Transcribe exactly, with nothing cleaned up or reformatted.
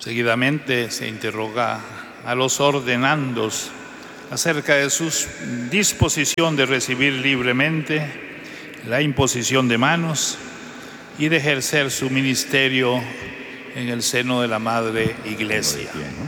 Seguidamente se interroga a los ordenandos acerca de su disposición de recibir libremente la imposición de manos y de ejercer su ministerio en el seno de la Madre Iglesia.